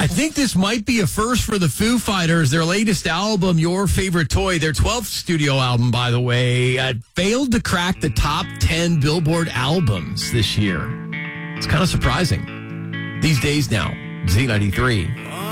think this might be a first for the Foo Fighters. Their latest album, Your Favorite Toy, their 12th studio album, by the way, failed to crack the top 10 Billboard albums this year. It's kind of surprising. These days now, Z93.